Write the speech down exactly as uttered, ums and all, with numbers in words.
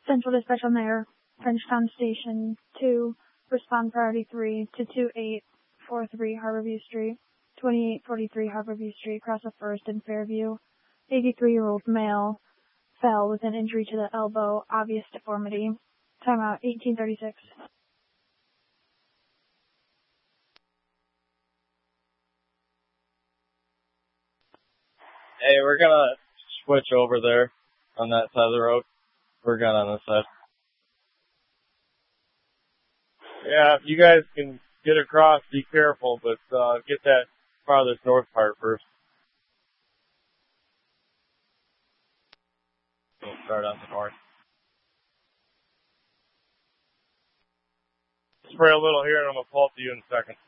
Central Dispatch on there, Frenchtown Station two, respond priority three to two eight four three Harborview Street, twenty-eight forty-three Harborview Street, across the first in Fairview. eighty-three-year-old male fell with an injury to the elbow, obvious deformity. Timeout eighteen thirty-six. Hey, we're gonna switch over there on that side of the road. We're good on this side. Yeah, if you guys can get across, be careful, but uh, get that farthest north part first. We'll start on the north. Spray a little here and I'm gonna pull up to you in a second.